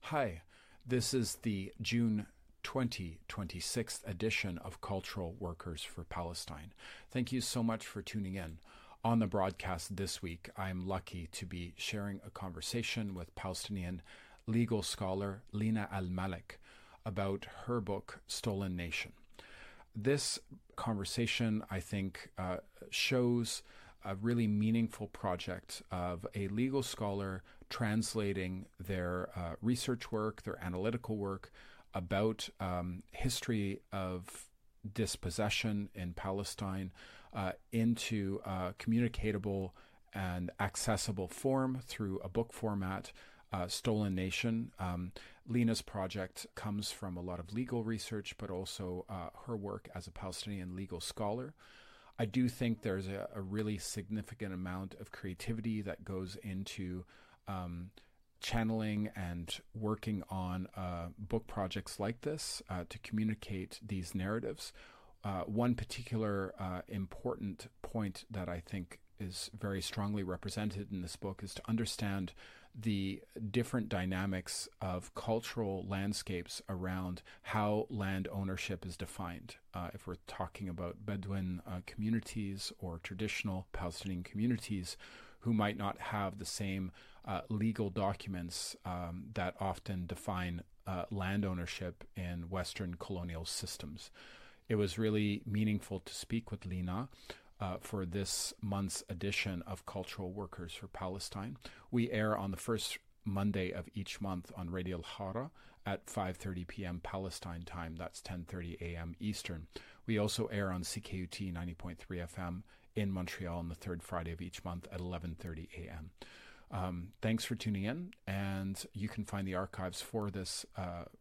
Hi, this is the June 2026 edition of Cultural Workers for Palestine. Thank you so much for tuning in. On the broadcast this week, I'm lucky to be sharing a conversation with Palestinian legal scholar Lina Al-Malik about her book, Stolen Nation. This conversation, I think, shows a really meaningful project of a legal scholar translating their research work, their analytical work about history of dispossession in Palestine into a communicatable and accessible form through a book format. Stolen Nation. Lina's project comes from a lot of legal research, but also her work as a Palestinian legal scholar. I do think there's a really significant amount of creativity that goes into channeling and working on book projects like this to communicate these narratives. One particular important point that I think is very strongly represented in this book is to understand the different dynamics of cultural landscapes around how land ownership is defined. If we're talking about Bedouin communities or traditional Palestinian communities who might not have the same legal documents that often define land ownership in Western colonial systems. It was really meaningful to speak with Lina for this month's edition of Cultural Workers for Palestine. We air on the first Monday of each month on Radio Al-Hara at 5:30 p.m. Palestine time. That's 10:30 a.m. Eastern. We also air on CKUT 90.3 FM in Montreal on the third Friday of each month at 11:30 a.m. Thanks for tuning in, and you can find the archives for this